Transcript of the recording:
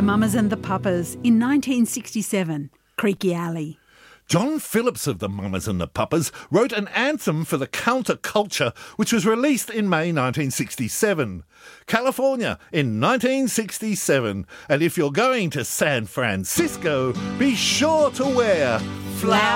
Mamas and the Papas in 1967, Creaky Alley. John Phillips of the Mamas and the Papas wrote an anthem for the counterculture which was released in May 1967. California in 1967. And if you're going to San Francisco, be sure to wear flowers.